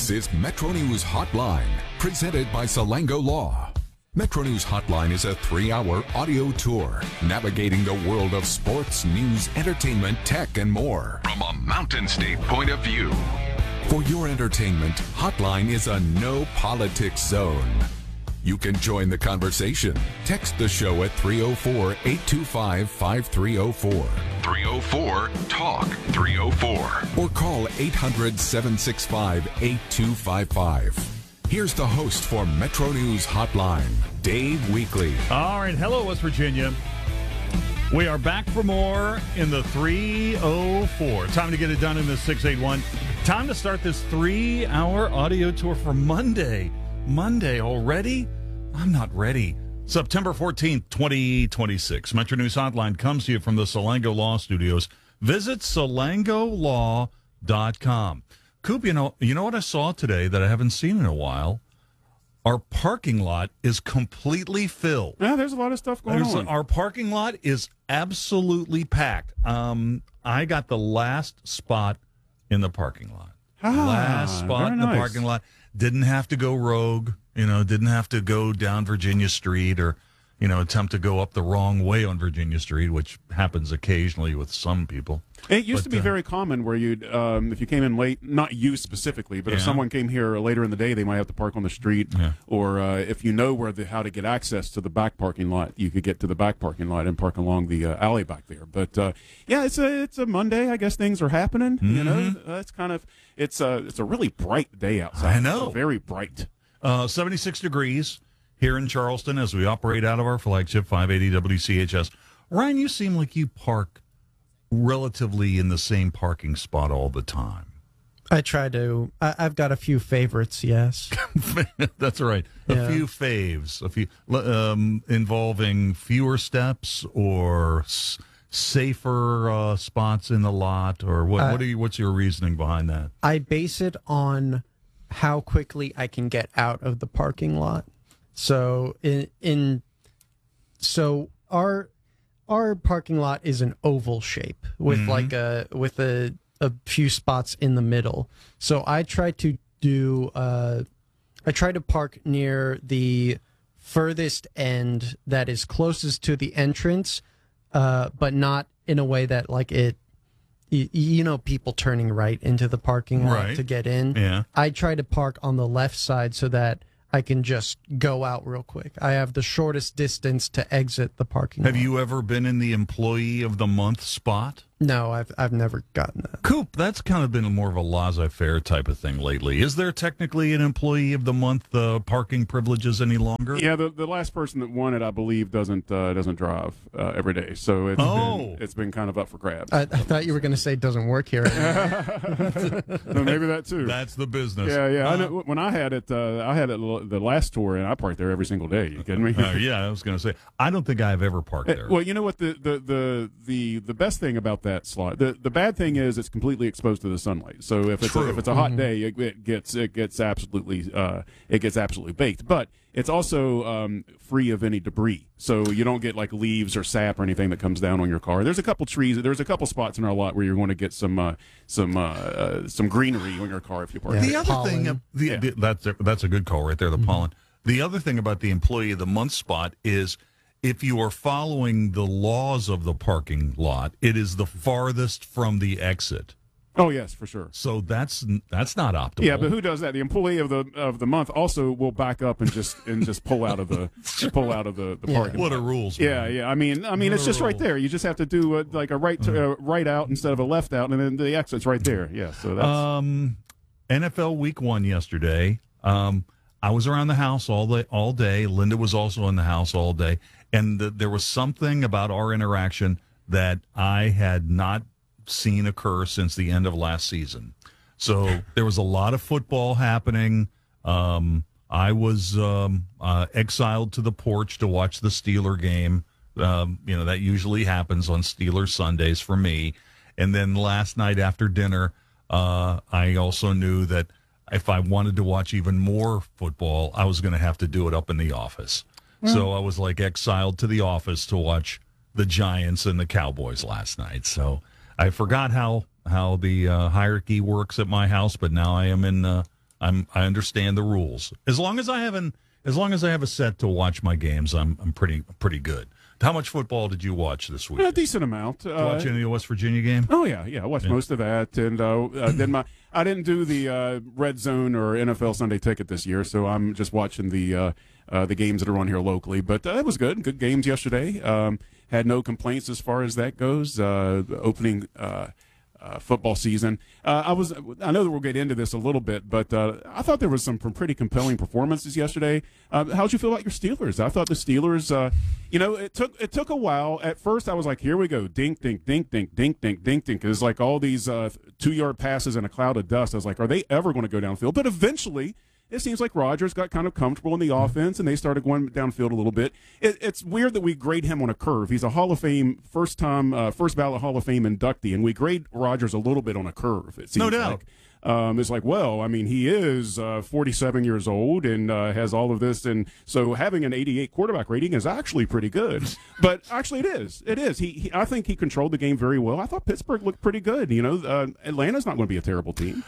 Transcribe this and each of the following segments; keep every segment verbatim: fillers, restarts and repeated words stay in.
This is Metro News Hotline, presented by Salango Law. Metro News Hotline is a three-hour audio tour navigating the world of sports, news, entertainment, tech, and more from a Mountain State point of view. For your entertainment, Hotline is a no-politics zone. You can join the conversation. Text the show at three oh four, eight two five, five three oh four. three oh four, talk three oh four. Or call eight hundred, seven six five, eight two five five. Here's the host for Metro News Hotline, Dave Weekly. All right, hello, West Virginia. We are back for more in the three oh four. Time to get it done in the six eighty-one. Time to start this three-hour audio tour for Monday. Monday already? I'm not ready. September fourteenth, twenty twenty-six. Metro News Hotline comes to you from the Salango Law Studios. Visit salango law dot com. Coop, you know, you know what I saw today that I haven't seen in a while? Our parking lot is completely filled. Yeah, there's a lot of stuff going There's on. A, our parking lot is absolutely packed. Um, I got the last spot in the parking lot. Ah, last spot very in the nice. parking lot. Didn't have to go rogue, you know, didn't have to go down Virginia Street or, you know, attempt to go up the wrong way on Virginia Street, which happens occasionally with some people. It used But, to be uh, very common where you'd, um, if you came in late, not you specifically, but if Yeah. someone came here later in the day, they might have to park on the street. Yeah. Or uh, if you know where the, how to get access to the back parking lot, you could get to the back parking lot and park along the uh, alley back there. But uh, yeah, it's a it's a Monday. I guess things are happening. Mm-hmm. You know, uh, it's kind of it's a it's a really bright day outside. I know. very bright. Uh, seventy-six degrees here in Charleston as we operate out of our flagship five eighty W C H S. Ryan, you seem like you park relatively in the same parking spot all the time. I try to. I, I've got a few favorites, yes. That's right. A Yeah. few faves, a few um, involving fewer steps or s- safer uh, spots in the lot, or what? Uh, what are you? What's your reasoning behind that? I base it on how quickly I can get out of the parking lot. So in, in so our our parking lot is an oval shape with Mhm. like a with a a few spots in the middle. So I try to do uh I try to park near the furthest end that is closest to the entrance, uh, but not in a way that like it you, you know people turning right into the parking lot Right. to get in. Yeah. I try to park on the left side so that I can just go out real quick. I have the shortest distance to exit the parking Have lot. you ever been in the Employee of the Month spot? No, I've I've never gotten that. Coop, that's kind of been more of a laissez-faire type of thing lately. Is there technically an Employee of the Month uh, parking privileges any longer? Yeah, the the last person that won it, I believe, doesn't uh, doesn't drive uh, every day, so it's Oh. been, it's been kind of up for grabs. I, I thought you were going to say it doesn't work here anymore. No, maybe that too. That's the business. Yeah, yeah. I Uh, know, when I had it, uh, I had it l- the last tour, and I parked there every single day. You kidding me? uh, yeah, I was going to say, I don't think I've ever parked Eh, there. Well, you know what the, the, the, the, the best thing about that slot, the, the bad thing is it's completely exposed to the sunlight. So if it's a, True. if it's a hot day, it, it gets it gets absolutely uh, it gets absolutely baked. But it's also um, free of any debris, so you don't get like leaves or sap or anything that comes down on your car. There's a couple trees. There's a couple spots in our lot where you're going to get some uh, some uh, uh, some greenery on your car if you park. Yeah. there. The other pollen. thing, uh, the, Yeah. the, that's a, that's a good call right there, the pollen. The other thing about the Employee of the Month spot is if you are following the laws of the parking lot, it is the farthest from the exit. Oh yes, for sure. So that's that's not optimal. Yeah, but who does that? The employee of the of the month also will back up and just and just pull out of the pull out of the, the Yeah. parking. What lot. are rules? Yeah, man. yeah. I mean, I mean, it's just right No. there. You just have to do a, like a right to, uh, right out instead of a left out, and then the exit's right there. Yeah. So that's Um, N F L Week One yesterday. Um, I was around the house all day. All day. Linda was also in the house all day, and the, there was something about our interaction that I had not seen occur since the end of last season. So there was a lot of football happening. Um, I was um, uh, exiled to the porch to watch the Steeler game. Um, you know, that usually happens on Steeler Sundays for me. And then last night after dinner, uh, I also knew that if I wanted to watch even more football, I was going to have to do it up in the office. So I was like exiled to the office to watch the Giants and the Cowboys last night. So I forgot how how the uh, hierarchy works at my house, but now I am in uh, I'm I understand the rules. As long as I haven't, as long as I have a set to watch my games, I'm I'm pretty pretty good. How much football did you watch this week? A decent amount. Did you watch any of the West Virginia game? Oh yeah, yeah. I watched Yeah. most of that, and uh, uh, then my I didn't do the uh, Red Zone or N F L Sunday Ticket this year, so I'm just watching the uh, uh, the games that are on here locally. But uh, it was good. Good games yesterday. Um, had no complaints as far as that goes. Uh, the opening. Uh, Uh, football season. Uh, I was. I know that we'll get into this a little bit, but uh, I thought there was some pretty compelling performances yesterday. Uh, how'd you feel about your Steelers? I thought the Steelers. Uh, you know, it took it took a while. At first, I was like, "Here we go, dink, dink, dink, dink, dink, dink, dink, dink." Because like all these uh, two yard passes in a cloud of dust. I was like, "Are they ever going to go downfield?" But eventually, it seems like Rodgers got kind of comfortable in the offense, and they started going downfield a little bit. It, it's weird that we grade him on a curve. He's a Hall of Fame, first time, uh, first ballot Hall of Fame inductee, and we grade Rodgers a little bit on a curve. It seems No doubt. Like. Um, it's like, well, I mean, he is uh, forty-seven years old and uh, has all of this, and so having an eighty-eight quarterback rating is actually pretty good. But actually, it is. It is. He, he, I think he controlled the game very well. I thought Pittsburgh looked pretty good. You know, uh, Atlanta's not going to be a terrible team.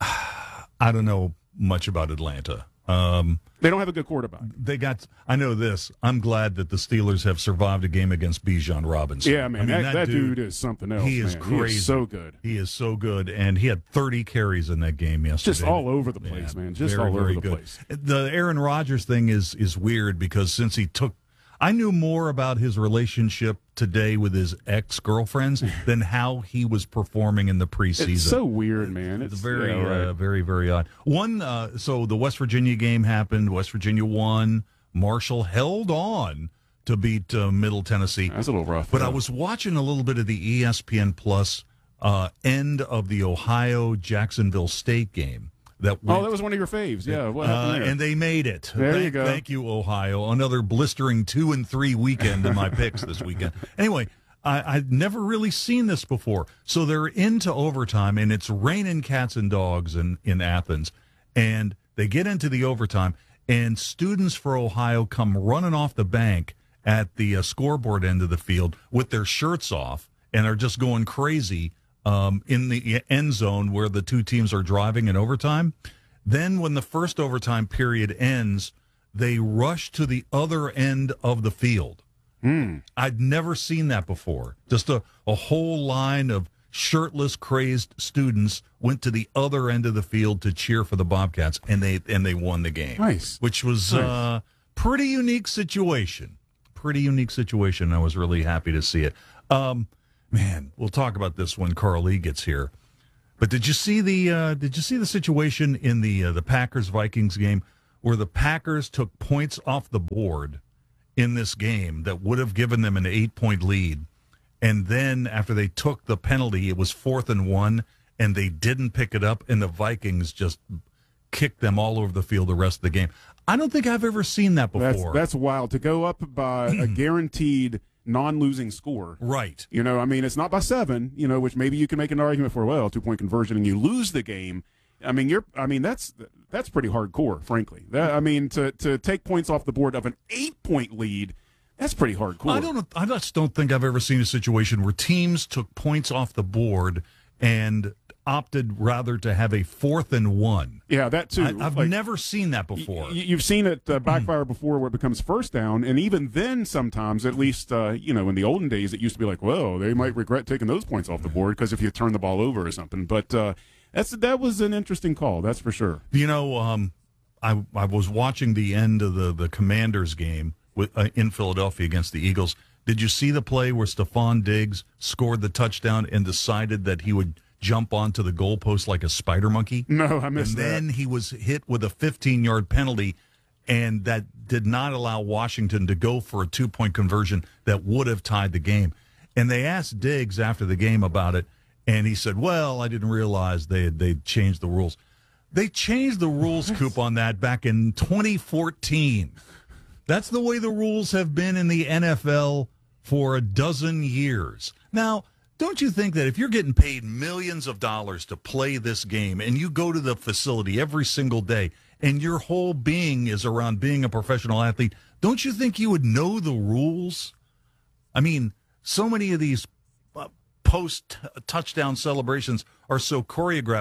I don't know much about Atlanta. Um, They don't have a good quarterback. they got. I know this. I'm glad that the Steelers have survived a game against Bijan Robinson. Yeah, man, I mean, that, that dude, is something else. He is man. crazy. He is so good. He is so good, and he had thirty carries in that game yesterday. Just all over the place, Yeah, man. Just very, all over very the good. place. The Aaron Rodgers thing is is weird because since he took, I knew more about his relationship today with his ex girlfriends than how he was performing in the preseason. It's so weird, man. It's, It's very, yeah, right. uh, very, very odd. One, uh, so the West Virginia game happened. West Virginia won. Marshall held on to beat uh, Middle Tennessee. That's a little rough. But yeah. I was watching a little bit of the E S P N Plus uh, end of the Ohio Jacksonville State game. That Oh, went, that was one of your faves. Yeah. What uh, happened there? and they made it. There thank, you go. Thank you, Ohio. Another blistering two and three weekend in my picks this weekend. Anyway, I, I'd never really seen this before. So they're into overtime, and it's raining cats and dogs in, in Athens. And they get into the overtime, and students for Ohio come running off the bank at the uh, scoreboard end of the field with their shirts off and are just going crazy um, in the end zone where the two teams are driving in overtime. Then when the first overtime period ends, they rush to the other end of the field. Mm. I'd never seen that before. Just a, a whole line of shirtless, crazed students went to the other end of the field to cheer for the Bobcats, and they and they won the game. Nice. Which was Nice. uh pretty unique situation. Pretty unique situation. I was really happy to see it. Um, man, we'll talk about this when Carl Lee gets here. But did you see the uh, did you see the situation in the uh, the Packers Vikings game where the Packers took points off the board in this game that would have given them an eight point lead, and then after they took the penalty, it was fourth and one, and they didn't pick it up, and the Vikings just kicked them all over the field the rest of the game. I don't think I've ever seen that That's before. that's wild to go up by a guaranteed non-losing score. right. You know, I mean, it's not by seven. You know, which maybe you can make an argument for. Well, two-point conversion, and you lose the game. I mean, you're. I mean, that's that's pretty hardcore, frankly. That, I mean, to to take points off the board of an eight-point lead, that's pretty hardcore. I don't. I just don't think I've ever seen a situation where teams took points off the board and opted rather to have a fourth and one. Yeah, that too. I, I've Like, never seen that before. y- You've seen it uh, backfire before where it becomes first down, and even then sometimes, at least, uh, you know, in the olden days, it used to be like, well, they might regret taking those points off the board because if you turn the ball over or something. But uh, that's that was an interesting call, that's for sure. You know, um, I I was watching the end of the the Commanders game with, uh, in Philadelphia against the Eagles. Did you see the play where Stephon Diggs scored the touchdown and decided that he would jump onto the goalpost like a spider monkey? No, I missed And that. then he was hit with a fifteen-yard penalty, and that did not allow Washington to go for a two-point conversion that would have tied the game. And they asked Diggs after the game about it, and he said, well, I didn't realize they had they'd changed the rules. They changed the rules, Coop, on that back in twenty fourteen. That's the way the rules have been in the N F L for a dozen years. Now, don't you think that if you're getting paid millions of dollars to play this game and you go to the facility every single day and your whole being is around being a professional athlete, don't you think you would know the rules? I mean, so many of these uh, post-touchdown celebrations are so choreographed.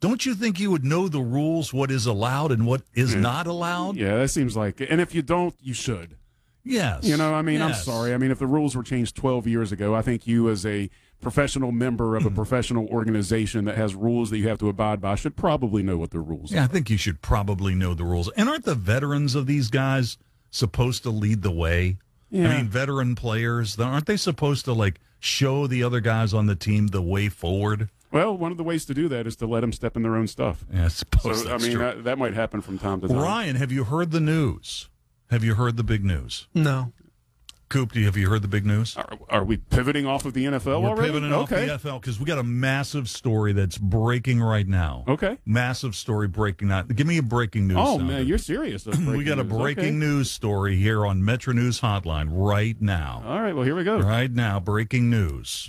don't you think you would know the rules, what is allowed and what is not allowed? Yeah, that seems like it. And if you don't, you should. Yes. You know, I mean, I'm Yes. sorry. I mean, if the rules were changed twelve years ago, I think you as a professional member of a professional organization that has rules that you have to abide by should probably know what the rules Yeah, are. I think you should probably know the rules. And aren't the veterans of these guys supposed to lead the way? Yeah. I mean, veteran players, aren't they supposed to, like, show the other guys on the team the way forward? Well, one of the ways to do that is to let them step in their own stuff. Yeah, I suppose So, I that's mean, true. that, that might happen from time to time. Ryan, have you heard the news? Have you heard the big news? No. Coop, do you- have you heard the big news? Are, are we pivoting off of the N F L We're already? pivoting off the okay. N F L because we got a massive story that's breaking right now. Okay. Massive story breaking out. Give me a breaking news. Oh, sounder. man, you're serious. That's we breaking got a news. breaking Okay. news story here on Metro News Hotline right now. All right, well, here we go. Right now, breaking news.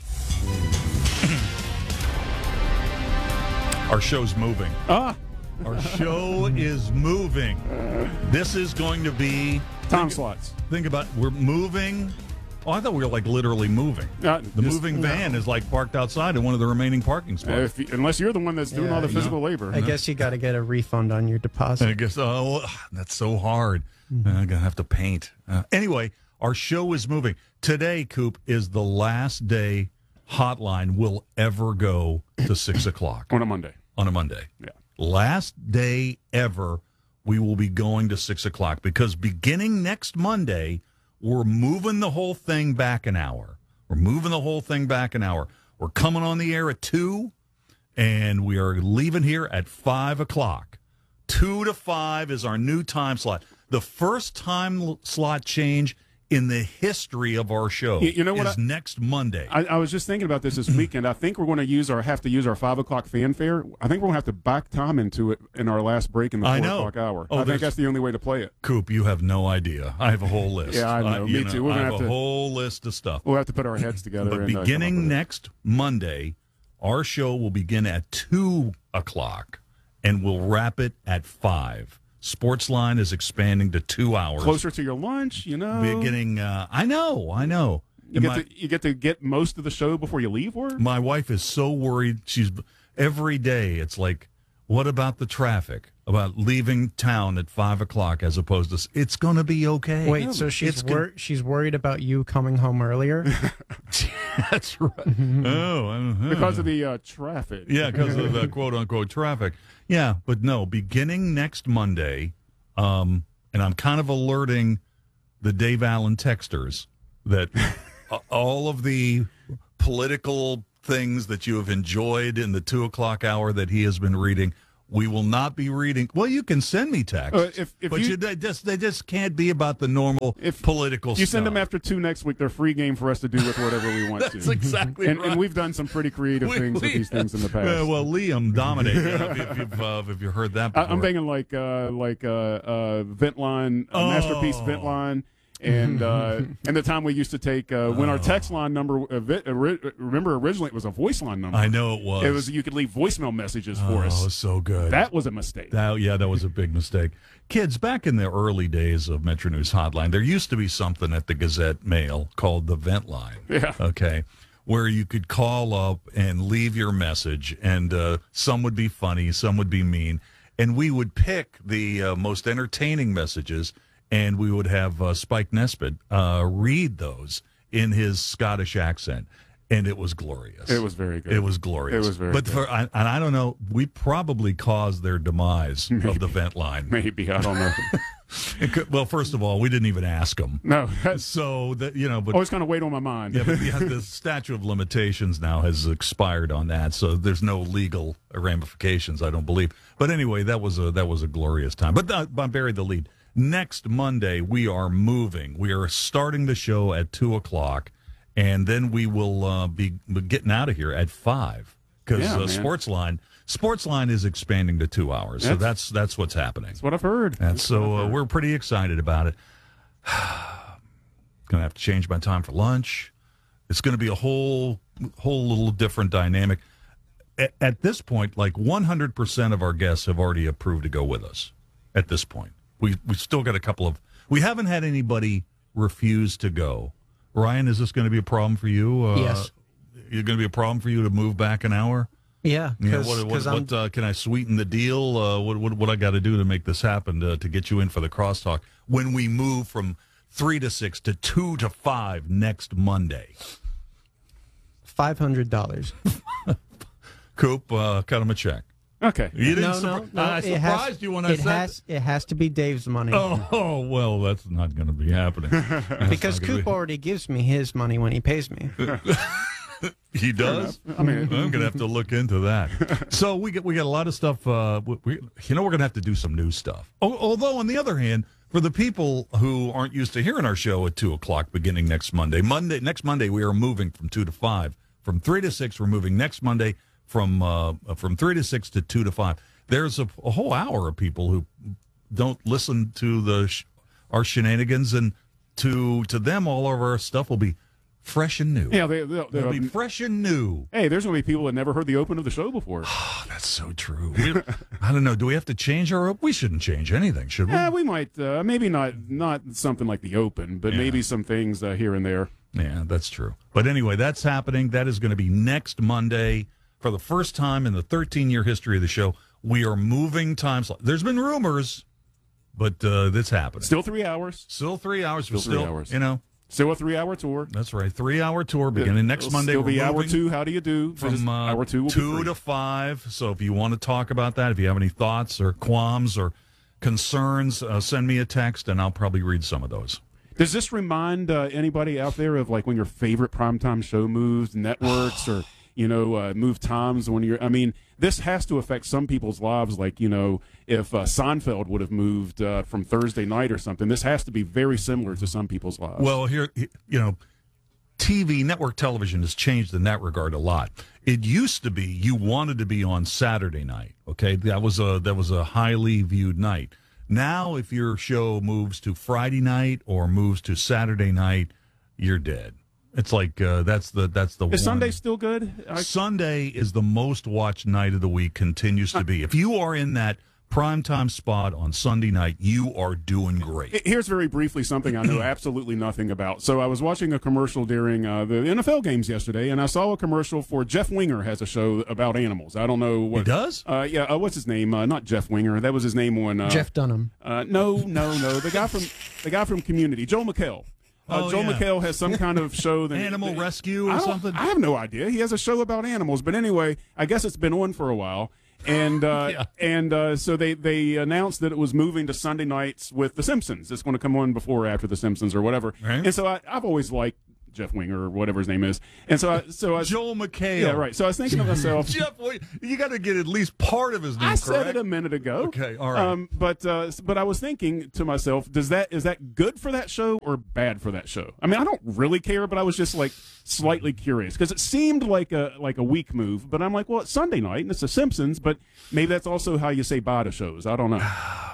Our show's moving. Ah, Our show is moving. This is going to be time slots. Think about we're moving. Oh, I thought we were like literally moving. Uh, The just- moving van is like parked outside in one of the remaining parking Uh, spots. if you- unless you're the one that's doing Yeah, all the you physical labor. I guess you got to get a refund on your And deposit. I guess, oh, that's so hard. Mm-hmm. I'm going to have to paint. Uh, anyway, our show is moving. Today, Coop, is the last day Hotline will ever go to six o'clock On a Monday. on a Monday. Yeah. Last day ever, we will be going to six o'clock because beginning next Monday, we're moving the whole thing back an hour. We're moving the whole thing back an hour. We're coming on the air at two, and we are leaving here at five o'clock. Two to five is our new time slot. The first time l- slot change in the history of our show You- you know what is I- next Monday. I, I was just thinking about this this weekend. I think we're going to use our have to use our five o'clock fanfare. I think we're going to have to back time into it in our last break in the I four know. o'clock hour. Oh, I there's- think that's the only way to play it. Coop, you have no idea. I have a whole list. Yeah, I know. you Me too. We're I gonna have, have a to- whole list of stuff. We'll have to put our heads together. But and, uh, come up beginning with it. next Monday, our show will begin at two o'clock, and we'll wrap it at five. Sportsline is expanding to two hours. closer to your lunch, you know. Beginning, uh, I know, I know. You get, my, to, you get to get most of the show before you leave work. my wife is so worried. She's every day. It's like, what about the traffic? About leaving town at five o'clock as opposed to? s- It's going to be okay. Wait, so she's It's gonna- wor- she's worried about you coming home earlier? That's right. oh, uh-huh. Because of the uh, traffic. Yeah, because of the quote unquote traffic. Yeah, but no, beginning next Monday, um, and I'm kind of alerting the Dave Allen texters that uh, all of the political things that you have enjoyed in the two o'clock hour that he has been reading, we will not be reading. Well, you can send me texts, Uh, if- if but you- you, they just they just can't be about the normal If political You stuff. send them after two next week. They're free game for us to do with whatever we want That's to. exactly and, right. and we've done some pretty creative We- things with we- these things in the past. Uh, well, Liam Dominate. You know, if, if you've uh, if you've heard that I, before. I'm thinking like uh, like uh, uh, vent line, uh, Oh. masterpiece vent line, and uh, and the time we used to take uh, when our text line number. Uh, vi- uh, ri- remember, originally it was a voice line number. I know it was. It was you could leave voicemail messages for Oh, us. so good. That was a mistake. That- yeah, that was a big mistake. Kids, back in the early days of Metro News Hotline, there used to be something at the Gazette Mail called the Vent Line. Yeah. Okay. Where you could call up and leave your message, and uh, some would be funny, some would be mean, and we would pick the uh, most entertaining messages, and we would have uh, Spike Nesbitt uh, read those in his Scottish accent, and it was glorious. It was very good. It was glorious. It was very But good. for I, and I don't know, we probably caused their demise of the vent line. Maybe I don't know. It could- well, first of all, we didn't even ask them. no, that's So that you know, but always kind of weight on my mind. yeah, but the, the statute of limitations now has expired on that, so there's no legal ramifications, I don't believe. But anyway, that was a that was a glorious time. But uh, I buried the lead. Next Monday, we are moving. We are starting the show at two o'clock, and then we will uh, be getting out of here at five because Yeah, uh, man. Sportsline Sportsline is expanding to two hours. So That's- that's that's what's happening. That's what I've heard. And so uh, we're pretty excited about it. Going to have to change my time for lunch. It's going to be a whole whole little different dynamic. At, at this point, like one hundred percent of our guests have already approved to go with us. At this point, we we still got a couple of. We haven't had anybody refuse to go. Ryan, is this going to be a problem for you? Uh, Yes. Is it going to be a problem for you to move back an hour? Yeah, Yeah, because what, what, what uh, can I sweeten the deal? Uh, what, what what I got to do to make this happen to, to get you in for the crosstalk when we move from three to six to two to five next Monday? five hundred dollars. Coop, uh, cut him a check. Okay. You didn't No, surpri- no, no. I it surprised has, you when I it said has, it has to be Dave's money. Oh, oh, well, that's not going to be happening. That's because not gonna Coop be- already gives me his money when he pays me. He does. I mean, I'm going to have to look into that. So we get we got a lot of stuff. Uh, we, we, you know, we're going to have to do some new stuff. O- although, on the other hand, for the people who aren't used to hearing our show at two o'clock beginning next Monday, Monday next Monday we are moving from two to five. From three to six, we're moving next Monday from uh, from three to six to two to five. There's a, a whole hour of people who don't listen to the sh- our shenanigans, and to to them, all of our stuff will be fresh and new. Yeah, they, they'll, It'll they'll be fresh and new. Hey, there's going to be people that never heard the open of the show before. Oh, that's so true. We, I don't know. Do we have to change our? We shouldn't change anything, should we? Yeah, we might. Uh, maybe not not something like the open, but Yeah. maybe some things uh, here and there. Yeah, that's true. But anyway, that's happening. That is going to be next Monday. For the first time in the thirteen-year history of the show, we are moving time slot. There's been rumors, but uh, that's happening. Still three hours. Still three hours. Still but three still, hours. You know, Still a three-hour tour. that's right. Three-hour tour beginning next It'll Monday. Still We're be hour moving two. How do you do? from uh, hour two. Will two be free. to five. So if you want to talk about that, if you have any thoughts or qualms or concerns, uh, send me a text, and I'll probably read some of those. Does this remind uh, anybody out there of like when your favorite primetime show moves, networks, or you know, uh, move times when you're? I mean, this has to affect some people's lives. Like you know, if uh, Seinfeld would have moved uh, from Thursday night or something, this has to be very similar to some people's lives. Well, here, you know, T V, network television has changed in that regard a lot. It used to be you wanted to be on Saturday night. Okay, that was a that was a highly viewed night. Now, if your show moves to Friday night or moves to Saturday night, you're dead. It's like uh, that's the that's the is one. Sunday still good? I, Sunday is the most watched night of the week, continues to be. If you are in that primetime spot on Sunday night, you are doing great. Here's very briefly something I know absolutely nothing about. So I was watching a commercial during uh, the N F L games yesterday, and I saw a commercial for Jeff Winger has a show about animals. I don't know what He does? Uh, yeah, uh, what's his name? Uh, not Jeff Winger. That was his name on uh, Jeff Dunham. Uh, no, no, no. The guy from the guy from Community, Joel McHale. Uh, Oh, Joel yeah. McHale has some kind of show that Animal that- rescue or I don't- something? I have no idea. He has a show about animals, but anyway, I guess it's been on for a while. And uh, Yeah. and uh, so they, they announced that it was moving to Sunday nights with The Simpsons. It's going to come on before or after The Simpsons or whatever. Right. And so I, I've always liked Jeff Winger or whatever his name is. And so I so I Joel McHale. yeah right. So I was thinking to myself, Jeff, wait, you got to get at least part of his name I correct. said it a minute ago. Okay, all right. Um, but uh, but I was thinking to myself, does that is that good for that show or bad for that show? I mean, I don't really care, but I was just like slightly curious because it seemed like a like a weak move. But I'm like, well, it's Sunday night and it's The Simpsons, but maybe that's also how you say bye to shows. I don't know.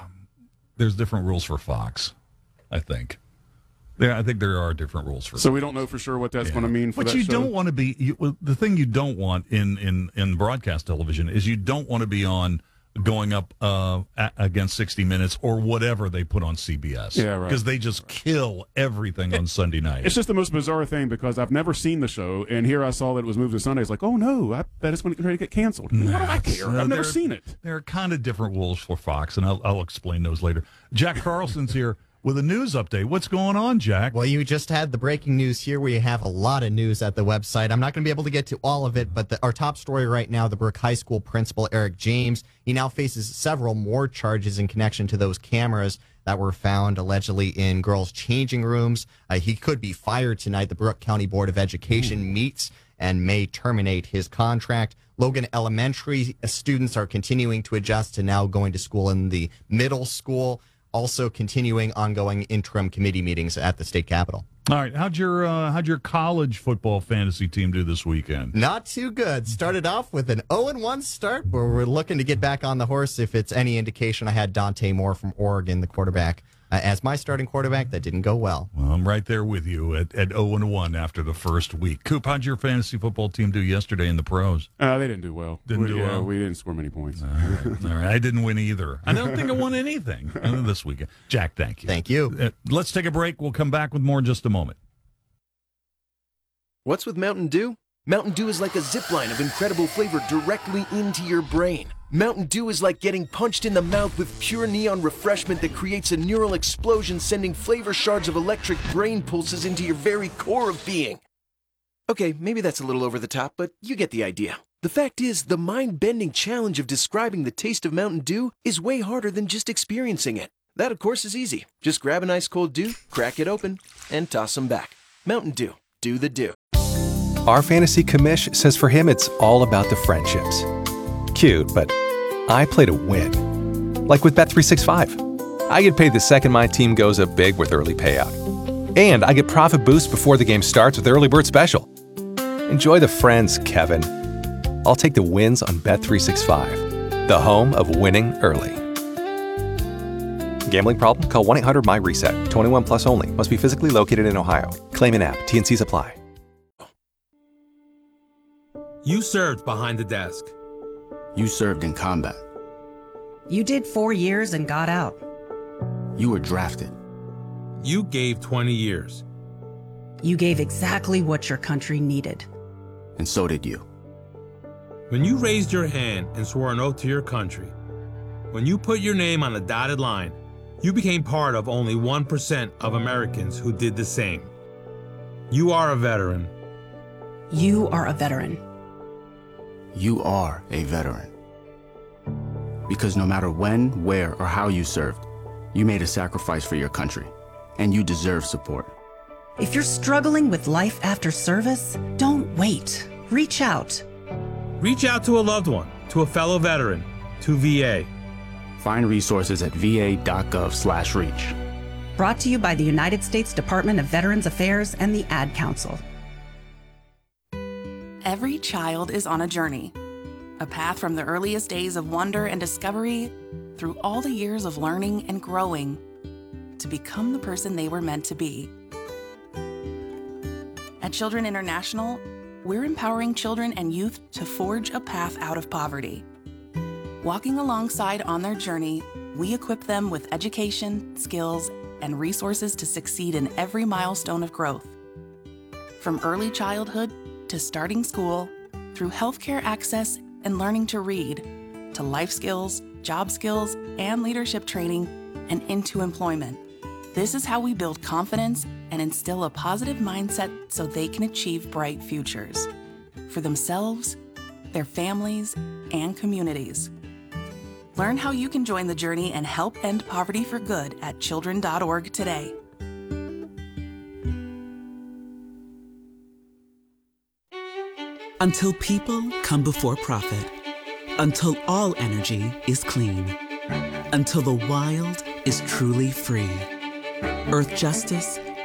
There's different rules for Fox, I think. There, I think there are different rules for. So we don't know for sure what that's Yeah. going to mean for But that you show. don't want to be. You, well, the thing you don't want in, in, in broadcast television is you don't want to be on going up uh, a, against sixty minutes or whatever they put on C B S. Yeah, right. Because they just kill everything on Sunday night. It's just the most bizarre thing because I've never seen the show, and here I saw that it was moved to Sunday. It's like, oh no, I bet it's going to get canceled. What do I care? Uh, I've never there- seen it. There are kind of different rules for Fox, and I'll, I'll explain those later. Jack Carlson's here with a news update. What's going on, Jack? Well, you just had the breaking news here. We have a lot of news at the website. I'm not going to be able to get to all of it, but the, our top story right now, the Brooke High School principal, Eric James, he now faces several more charges in connection to those cameras that were found allegedly in girls' changing rooms. Uh, he could be fired tonight. The Brooke County Board of Education Ooh. meets and may terminate his contract. Logan Elementary students are continuing to adjust to now going to school in the middle school. Also continuing ongoing interim committee meetings at the state capitol. All right, how'd your uh, how'd your college football fantasy team do this weekend? Not too good. Started off with an oh and one start, where we're looking to get back on the horse. If it's any indication, I had Dante Moore from Oregon, the quarterback, uh, as my starting quarterback. That didn't go well. Well, I'm right there with you at, at oh and one after the first week. Coop, how'd your fantasy football team do yesterday in the pros? Uh, they didn't do well. Didn't we, do yeah, well? We didn't score many points. All right. All right. I didn't win either. I don't think I won anything uh, this weekend. Jack, thank you. Thank you. Uh, let's take a break. We'll come back with more in just a moment. What's with Mountain Dew? Mountain Dew is like a zipline of incredible flavor directly into your brain. Mountain Dew is like getting punched in the mouth with pure neon refreshment that creates a neural explosion, sending flavor shards of electric brain pulses into your very core of being. Okay, maybe that's a little over the top, but you get the idea. The fact is, the mind-bending challenge of describing the taste of Mountain Dew is way harder than just experiencing it. That, of course, is easy. Just grab an ice cold Dew, crack it open, and toss them back. Mountain Dew. Do the Dew. Our fantasy commish says for him it's all about the friendships. Cute, but I play to win. Like with Bet three sixty-five. I get paid the second my team goes up big with early payout. And I get profit boost before the game starts with Early Bird Special. Enjoy the friends, Kevin. I'll take the wins on Bet three sixty-five, the home of winning early. Gambling problem? Call one eight hundred M Y reset. twenty-one plus only. Must be physically located in Ohio. Claim in app. T and Cs apply. You served behind the desk. You served in combat. You did four years and got out. You were drafted. You gave twenty years. You gave exactly what your country needed. And so did you. When you raised your hand and swore an oath to your country, when you put your name on a dotted line, you became part of only one percent of Americans who did the same. You are a veteran. You are a veteran. You are a veteran. Because no matter when, where, or how you served, you made a sacrifice for your country, and you deserve support. If you're struggling with life after service, don't wait. Reach out. Reach out to a loved one, to a fellow veteran, to V A. Find resources at v a dot gov slash reach. Brought to you by the United States Department of Veterans Affairs and the Ad Council. Every child is on a journey, a path from the earliest days of wonder and discovery through all the years of learning and growing to become the person they were meant to be. At Children International, we're empowering children and youth to forge a path out of poverty. Walking alongside on their journey, we equip them with education, skills, and resources to succeed in every milestone of growth. From early childhood to starting school, through healthcare access and learning to read, to life skills, job skills, and leadership training, and into employment. This is how we build confidence and instill a positive mindset so they can achieve bright futures for themselves, their families, and communities. Learn how you can join the journey and help end poverty for good at children dot org today. Until people come before profit. Until all energy is clean. Until the wild is truly free. Earth justice